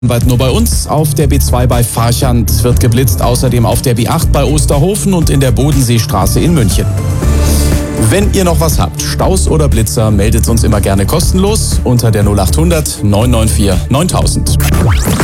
Bald nur bei uns. Auf der B2 bei Farchant wird geblitzt, außerdem auf der B8 bei Osterhofen und in der Bodenseestraße in München. Wenn ihr noch was habt, Staus oder Blitzer, meldet uns immer gerne kostenlos unter der 0800 994 9000.